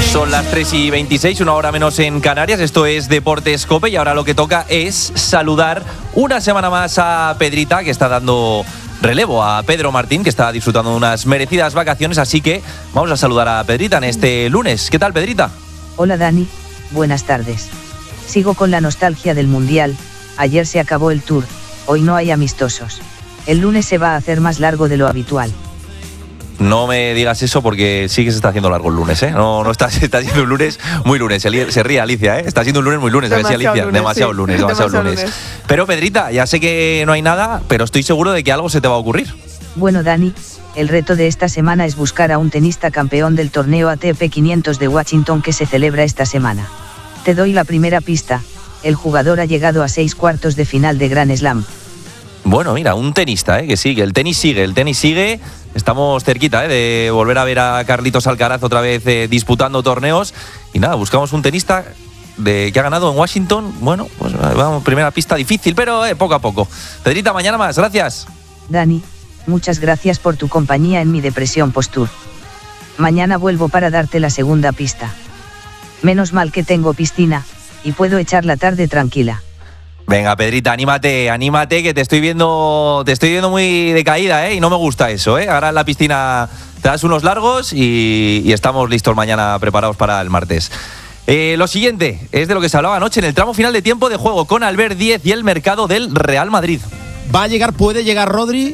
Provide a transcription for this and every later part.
Son las 3:26, una hora menos en Canarias. Esto es Deportes COPE y ahora lo que toca es saludar una semana más a Pedrita, que está dando relevo a Pedro Martín, que está disfrutando de unas merecidas vacaciones. Así que vamos a saludar a Pedrita en este lunes. ¿Qué tal, Pedrita? Hola, Dani. Buenas tardes. Sigo con la nostalgia del Mundial. Ayer se acabó el Tour. Hoy no hay amistosos. El lunes se va a hacer más largo de lo habitual. No me digas eso porque sí que se está haciendo largo el lunes, ¿eh? No está siendo un lunes muy lunes. Se ríe Alicia, ¿eh? Está siendo un lunes muy lunes. Demasiado a ver si Alicia. Lunes, demasiado sí. lunes, demasiado lunes. Pero Pedrita, ya sé que no hay nada, pero estoy seguro de que algo se te va a ocurrir. Bueno, Dani, el reto de esta semana es buscar a un tenista campeón del torneo ATP 500 de Washington que se celebra esta semana. Te doy la primera pista. El jugador ha llegado a 6 cuartos de final de Grand Slam. Bueno, mira, un tenista, que sigue, el tenis sigue. Estamos cerquita de volver a ver a Carlitos Alcaraz otra vez disputando torneos. Y nada, buscamos un tenista que ha ganado en Washington. Bueno, pues vamos, primera pista difícil, pero poco a poco. Pedrita, mañana más, gracias. Dani, muchas gracias por tu compañía en mi depresión post-tour. Mañana vuelvo para darte la segunda pista. Menos mal que tengo piscina, y puedo echar la tarde tranquila. Venga, Pedrita, anímate, que te estoy viendo muy decaída, y no me gusta eso, Ahora en la piscina te das unos largos y estamos listos mañana preparados para el martes. Lo siguiente es de lo que se hablaba anoche en el tramo final de tiempo de juego con Albert Díez y el mercado del Real Madrid. ¿Puede llegar Rodri?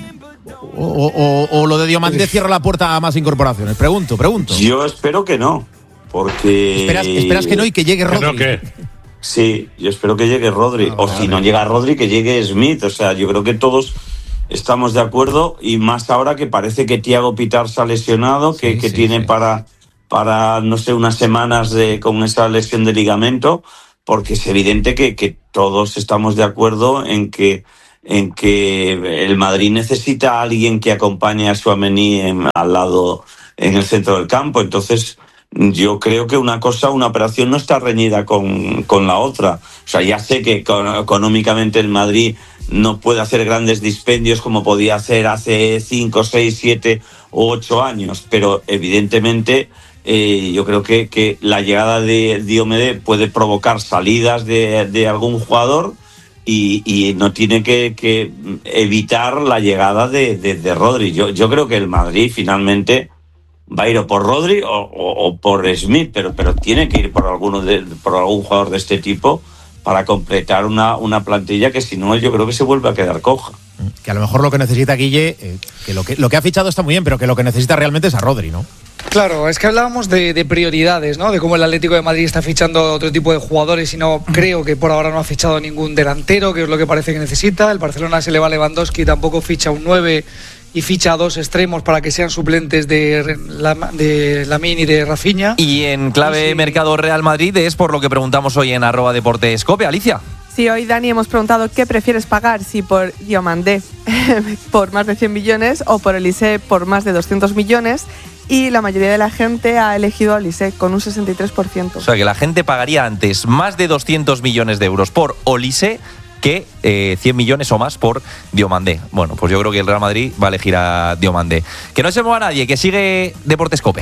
¿O lo de Diomandé cierra la puerta a más incorporaciones? Pregunto. Yo espero que no, porque... ¿Esperas que no y que llegue Rodri? ¿Pero qué? Sí, yo espero que llegue Rodri. Si no llega Rodri, que llegue Smith. O sea, yo creo que todos estamos de acuerdo, y más ahora que parece que Thiago Pitart se ha lesionado, que tiene para no sé, unas semanas con esa lesión de ligamento, porque es evidente que todos estamos de acuerdo en que el Madrid necesita a alguien que acompañe a Tchouaméni al lado, en el centro del campo. Entonces, yo creo que una operación no está reñida con la otra. O sea, ya sé que económicamente el Madrid no puede hacer grandes dispendios como podía hacer hace 5, 6, 7 o 8 años, pero evidentemente yo creo que la llegada de Diomandé puede provocar salidas de algún jugador y no tiene que evitar la llegada de Rodri. Yo creo que el Madrid finalmente va a ir o por Rodri o por Smith, pero tiene que ir por algún jugador de este tipo para completar una plantilla que si no, yo creo que se vuelve a quedar coja. Que a lo mejor lo que necesita Guille, que lo que ha fichado está muy bien, pero que lo que necesita realmente es a Rodri, ¿no? Claro, es que hablábamos de prioridades, ¿no? De cómo el Atlético de Madrid está fichando otro tipo de jugadores y no creo que por ahora no ha fichado ningún delantero, que es lo que parece que necesita. El Barcelona se le va a Lewandowski, tampoco ficha un 9 y ficha a 2 extremos para que sean suplentes de Lamine y de Rafinha. Y en clave mercado Real Madrid es por lo que preguntamos hoy en @deportescope. Alicia. Sí, hoy, Dani, hemos preguntado qué prefieres pagar, si por Diomandé por más de 100 millones o por Olise por más de 200 millones. Y la mayoría de la gente ha elegido a Olise con un 63%. O sea, que la gente pagaría antes más de 200 millones de euros por Olise que 100 millones o más por Diomandé. Bueno, pues yo creo que el Real Madrid va a elegir a Diomandé. Que no se mueva nadie, que sigue Deportes COPE.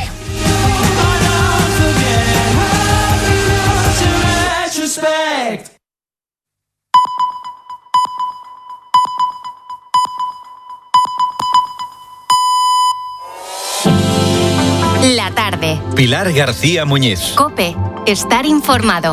La tarde. Pilar García Muñiz. COPE. Estar informado.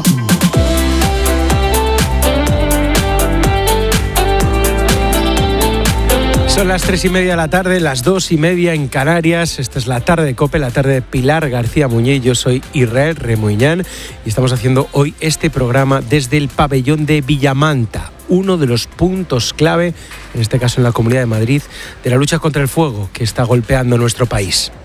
Son las 3:30 de la tarde, las 2:30 en Canarias. Esta es la tarde de COPE, la tarde de Pilar García Muñiz. Yo soy Israel Remuñán y estamos haciendo hoy este programa desde el pabellón de Villamanta, uno de los puntos clave, en este caso en la Comunidad de Madrid, de la lucha contra el fuego que está golpeando nuestro país.